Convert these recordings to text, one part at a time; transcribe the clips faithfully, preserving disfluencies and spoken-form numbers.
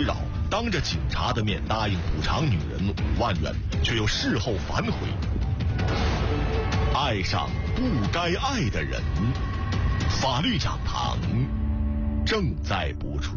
袭扰，当着警察的面答应补偿女人五万元，却又事后反悔。爱上不该爱的人，法律讲堂正在播出。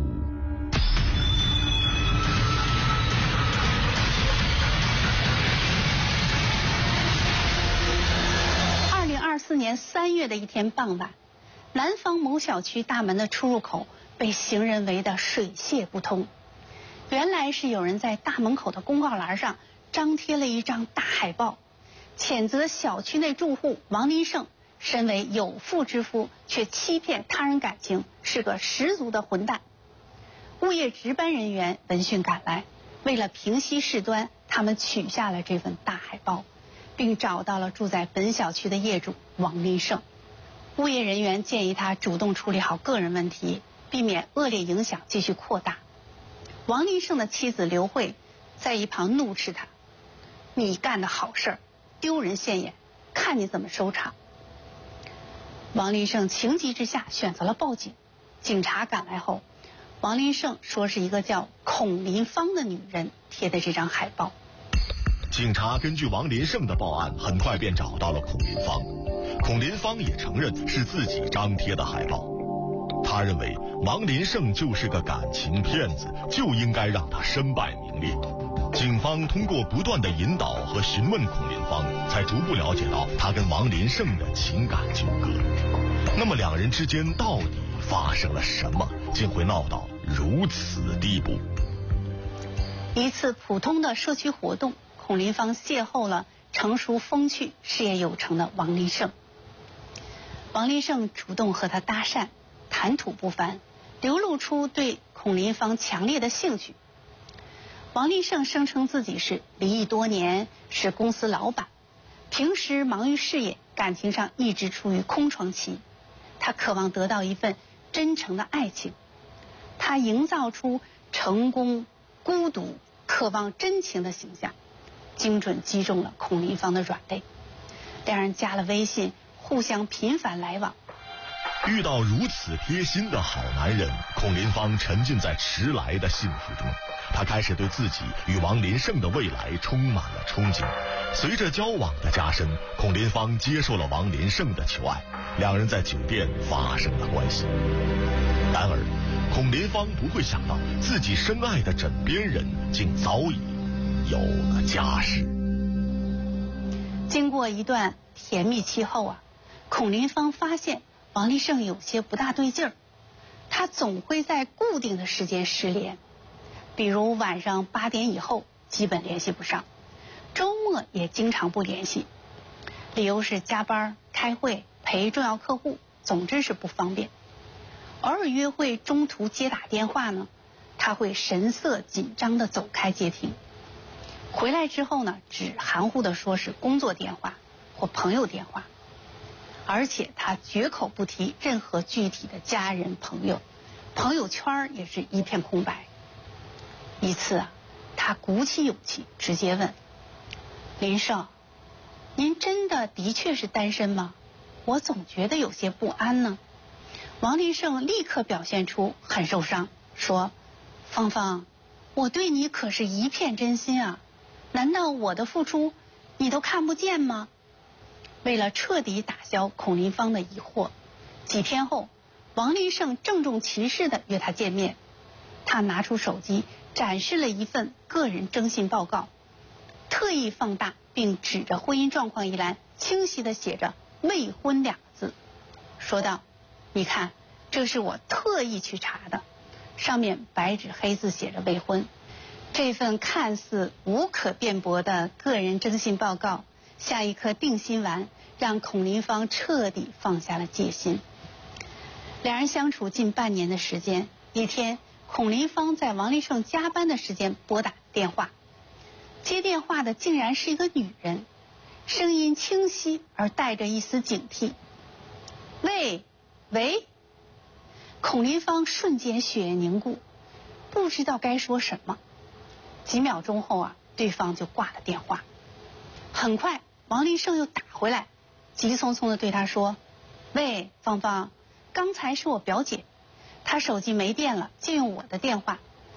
二零二四年三月的一天傍晚，南方某小区大门的出入口被行人围得水泄不通。原来是有人在大门口的公告栏上张贴了一张大海报，谴责小区内住户王林胜身为有妇之夫却欺骗他人感情，是个十足的混蛋。物业值班人员闻讯赶来，为了平息事端，他们取下了这份大海报，并找到了住在本小区的业主王林胜。物业人员建议他主动处理好个人问题，避免恶劣影响继续扩大。王林胜的妻子刘慧在一旁怒斥他：“你干的好事儿，丢人现眼，看你怎么收场。”王林胜情急之下选择了报警。警察赶来后，王林胜说是一个叫孔林芳的女人贴的这张海报。 警察根据王林胜的报案，很快便找到了孔林芳。孔林芳也承认是自己张贴的海报。他认为王林胜就是个感情骗子，就应该让他身败名裂。警方通过不断的引导和询问孔林芳，才逐步了解到他跟王林胜的情感纠葛。那么两人之间到底发生了什么，竟会闹到如此地步？ 一次普通的社区活动，孔林芳邂逅了成熟风趣、事业有成的王林胜。王林胜主动和他搭讪，谈吐不凡，流露出对孔林芳强烈的兴趣。王林胜声称自己是离异多年，是公司老板，平时忙于事业，感情上一直处于空窗期。他渴望得到一份真诚的爱情，他营造出成功、孤独、渴望真情的形象，精准击中了孔林芳的软肋。两人加了微信，互相频繁来往。 遇到如此贴心的好男人，孔林芳沉浸在迟来的幸福中。他开始对自己与王林胜的未来充满了憧憬。随着交往的加深，孔林芳接受了王林胜的求爱，两人在酒店发生了关系。然而孔林芳不会想到，自己深爱的枕边人竟早已有了家室。 经过一段甜蜜期后啊，孔林芳发现王林胜有些不大对劲儿，他总会在固定的时间失联，比如晚上八点以后基本联系不上，周末也经常不联系，理由是加班、开会、陪重要客户，总之是不方便。偶尔约会中途接打电话呢，他会神色紧张地走开接听，回来之后呢，只含糊地说是工作电话或朋友电话，而且他绝口不提任何具体的家人朋友，朋友圈也是一片空白。一次啊，他鼓起勇气直接问：“林胜，您真的的确是单身吗？我总觉得有些不安呢。”王林胜立刻表现出很受伤，说：“芳芳，我对你可是一片真心啊，难道我的付出你都看不见吗？”为了彻底打消孔林芳的疑惑，几天后，王林胜郑重其事地约他见面。他拿出手机展示了一份个人征信报告，特意放大，并指着婚姻状况一栏清晰地写着未婚两个字，说道：“你看，这是我特意去查的，上面白纸黑字写着未婚。”这份看似无可辩驳的个人征信报告像一颗定心丸，让孔林芳彻底放下了戒心。两人相处近半年的时间，一天孔林芳在王林胜加班的时间拨打电话，接电话的竟然是一个女人，声音清晰而带着一丝警惕：“喂喂。”孔林芳瞬间血液凝固，不知道该说什么。几秒钟后啊，对方就挂了电话。很快王林胜又打回来，急匆匆地对他说：“喂，芳芳，刚才是我表姐，她手机没电了，借用我的电话。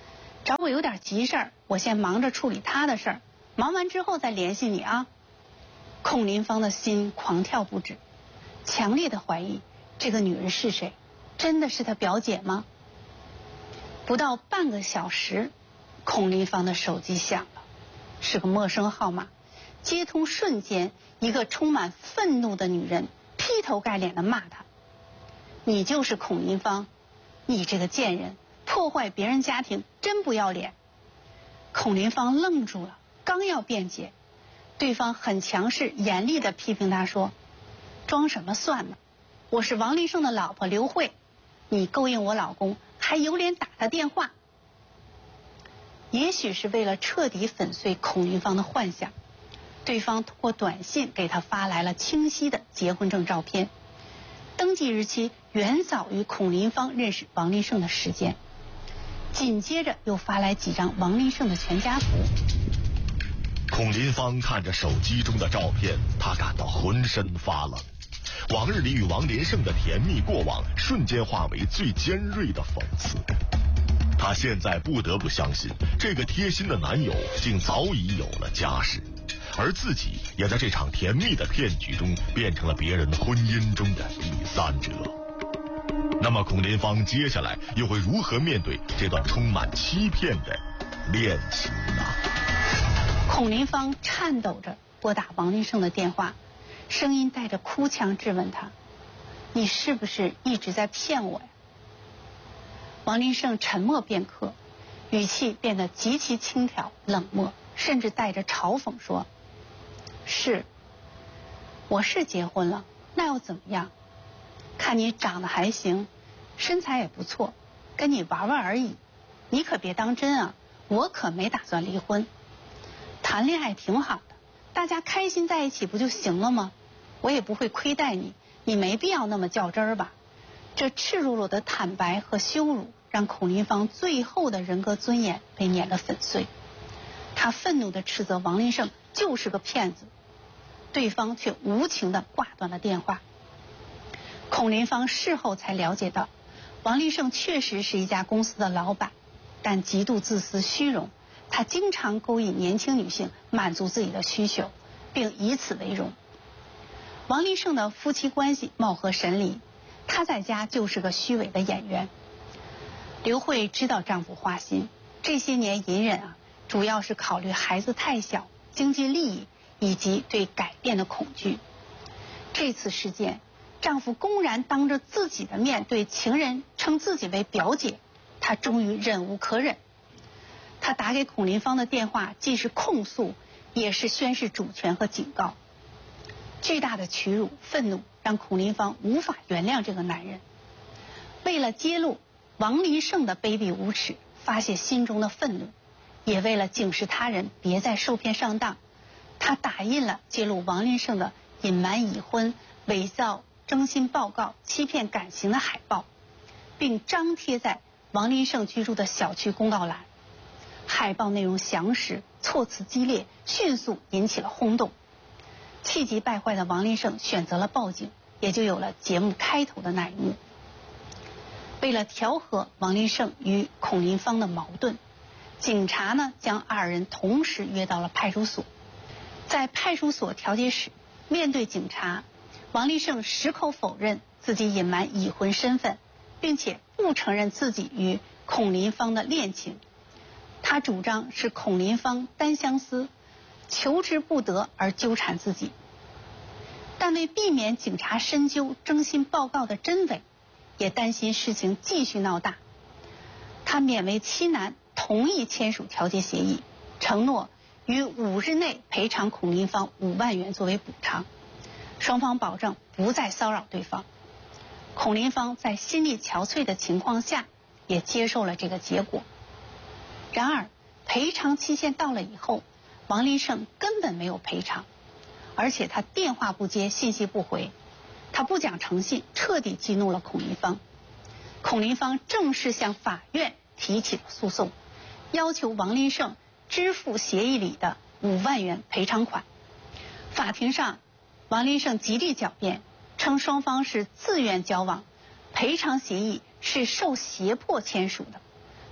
找我有点急事儿，我先忙着处理他的事儿，忙完之后再联系你啊。孔林芳的心狂跳不止，强烈的怀疑这个女人是谁，真的是她表姐吗？不到半个小时，孔林芳的手机响了，是个陌生号码。接通瞬间，一个充满愤怒的女人劈头盖脸的骂他：你就是孔林芳，你这个贱人，破坏别人家庭，真不要脸。孔林芳愣住了，刚要辩解，对方很强势严厉地批评他说：装什么蒜呢？我是王立胜的老婆刘慧，你勾引我老公还有脸打他电话。也许是为了彻底粉碎孔林芳的幻想，对方通过短信给他发来了清晰的结婚证照片，登记日期远早于孔林芳认识王立胜的时间。紧接着又发来几张王立胜的全家福。 孔林芳看着手机中的照片，他感到浑身发冷。往日里与王连胜的甜蜜过往，瞬间化为最尖锐的讽刺。他现在不得不相信，这个贴心的男友竟早已有了家室，而自己也在这场甜蜜的骗局中变成了别人婚姻中的第三者。那么孔林芳接下来又会如何面对这段充满欺骗的恋情呢？ 孔林芳颤抖着拨打王立胜的电话，声音带着哭腔质问他：你是不是一直在骗我呀？王立胜沉默片刻，语气变得极其轻佻冷漠，甚至带着嘲讽说：是，我是结婚了，那又怎么样？看你长得还行，身材也不错，跟你玩玩而已，你可别当真啊，我可没打算离婚。谈恋爱挺好的，大家开心在一起不就行了吗？我也不会亏待你，你没必要那么较真儿吧。这赤裸裸的坦白和羞辱，让孔林芳最后的人格尊严被碾得粉碎。他愤怒地斥责王立胜就是个骗子，对方却无情地挂断了电话。孔林芳事后才了解到，王立胜确实是一家公司的老板，但极度自私虚荣，他经常勾引年轻女性满足自己的需求，并以此为荣。王立胜的夫妻关系貌合神离，他在家就是个虚伪的演员。刘慧知道丈夫花心，这些年隐忍啊，主要是考虑孩子太小、经济利益以及对改变的恐惧。这次事件，丈夫公然当着自己的面对情人称自己为表姐，她终于忍无可忍。她打给孔林芳的电话既是控诉，也是宣示主权和警告。巨大的屈辱、愤怒让孔林芳无法原谅这个男人。为了揭露王立胜的卑鄙无耻，发泄心中的愤怒，也为了警示他人别再受骗上当，她打印了揭露王立胜的隐瞒已婚、伪造征信报告、欺骗感情的海报，并张贴在王立胜居住的小区公告栏。海报内容详实，措辞激烈，迅速引起了轰动。气急败坏的王立胜选择了报警，也就有了节目开头的那一幕。为了调和王立胜与孔林芳的矛盾，警察呢将二人同时约到了派出所。在派出所调解室，面对警察，王立胜矢口否认自己隐瞒已婚身份，并且不承认自己与孔林芳的恋情。他主张是孔林芳单相思，求之不得而纠缠自己。但为避免警察深究征信报告的真伪，也担心事情继续闹大，他勉为其难同意签署调解协议，承诺于五日内赔偿孔林芳五万元作为补偿，双方保证不再骚扰对方。孔林芳在心力憔悴的情况下，也接受了这个结果。然而赔偿期限到了以后，王立胜根本没有赔偿，而且他电话不接，信息不回，他不讲诚信，彻底激怒了孔林芳。孔林芳正式向法院提起了诉讼，要求王立胜支付协议里的五万元赔偿款。法庭上，王立胜极力狡辩，称双方是自愿交往，赔偿协议是受胁迫签署的。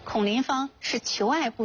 孔林芳是求爱不